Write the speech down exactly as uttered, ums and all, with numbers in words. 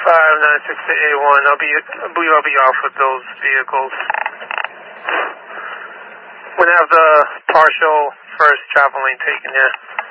five nine six to A one, I'll be, we will be off with those vehicles. We're going to have the partial first travel lane taken, yeah.